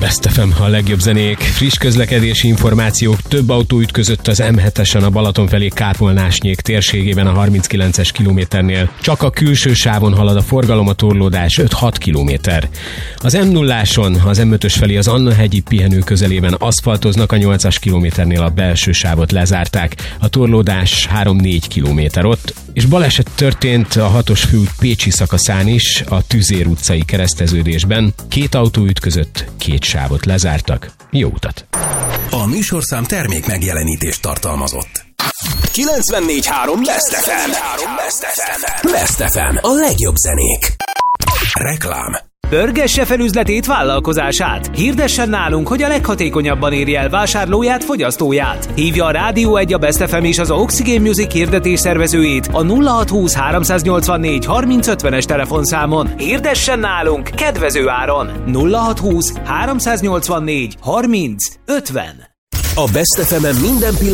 Best FM, a legjobb zenék, friss közlekedési információk, több autó ütközött az M7-esen a Balaton felé Kápolnásnyék térségében a 39-es kilométernél. Csak a külső sávon halad a forgalom, a torlódás 5-6 kilométer. Az M0-áson, az M5-ös felé az Anna-hegyi pihenő közelében aszfaltoznak, a 8-as kilométernél a belső sávot lezárták, a torlódás 3-4 kilométer ott, és baleset történt a 6-os főút pécsi szakaszán is, a Tüzér utcai kereszteződésben. 2 autó ütközött, 2 sávot lezártak. Jó utat! A műsorszám termék megjelenítést tartalmazott. 94.3 Best FM. Best FM. A legjobb zenék. Reklám. Pörgesse fel üzletét, vállalkozását. Hirdessen nálunk, hogy a leghatékonyabban érje el vásárlóját, fogyasztóját. Hívja a Rádió 1, a Best FM és az Oxygen Music hirdetés szervezőjét a 0620 384 3050-es telefonszámon. Hirdessen nálunk kedvező áron. 0620 384 3050. A Best FM-en minden pillanatban